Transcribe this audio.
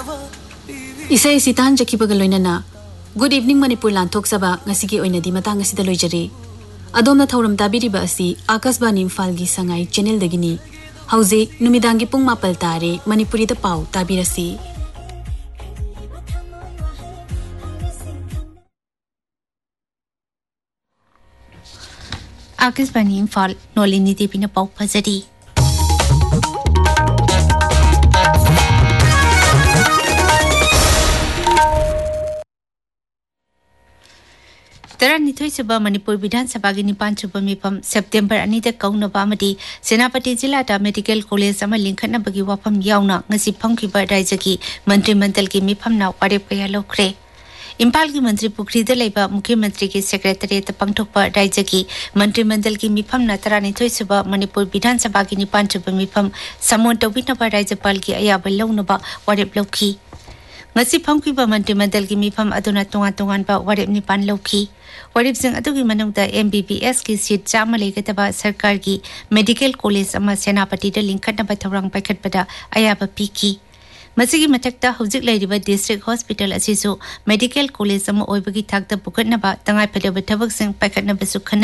Isai sitan jaki bagaloinana. Good evening Manipur Lantok Saba ngasigi oinadi matang asida loijari. Adomna thauram tabiriba asi Akasbani Imphal-gi Sangai channel dagini. Hauze numidangi pung mapal tare Manipuri da pau tabirasi. Akasbani Imphal Nolini Dipina pau pazadi. Tarani Toisaba Manipur Vidhan Sabha gi Nipan Suba Mifam September Anita Kaunaba Amadi Senapati Jilla da Medical College ama linkhatna bagi wafam yauna ngasi phangkiba raijaki Mantri Mandal gi mifam na warep kaya lokre. Imphal gi Mantri Pukri da leiba Mukhi Mantri gi Secretariat pangthokpa raijaki Mantri Mandal gi mifam na Tarani Toisaba Manipur Vidhan Sabha gi Nipan Suba Mifam Samon Tawinaba Raijapal gi ayaba launaba warep lokhi. Ngasi phangkiba Mantri Mandal gi mifam aduna tongan ba warep nipan lokhi. Warip sing atugi manungda MBBS ki seat chama legataba sarkar gi medical college ama senapati da linkhatna ba thorang paikhatpada ayaba piki masigi mathakta hojik lairiba district hospital asisu medical college ama oibagi thakta pukatna ba tangai phadaba thabak sing paikhatna ba su khana